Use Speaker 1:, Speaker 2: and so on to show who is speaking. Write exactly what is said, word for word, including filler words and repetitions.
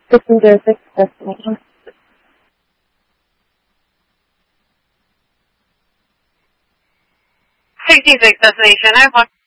Speaker 1: sixteen zero six destination.
Speaker 2: sixteen six destination, I have one.